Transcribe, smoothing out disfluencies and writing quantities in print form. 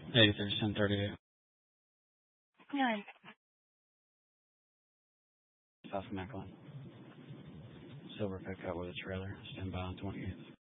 83, 1038. Nine. South Macklin. Silver pickup with a trailer. Stand by on 28th.